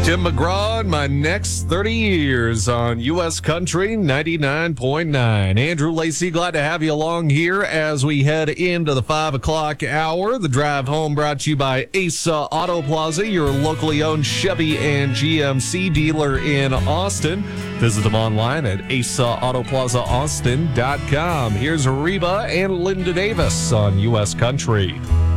Tim McGraw and my next 30 years on U.S. Country 99.9. Andrew Lacey, glad to have you along here as we head into the 5 o'clock hour. The drive home brought to you by Asa Auto Plaza, your locally owned Chevy and GMC dealer in Austin. Visit them online at asaautoplazaaustin.com. Here's Reba and Linda Davis on U.S. Country.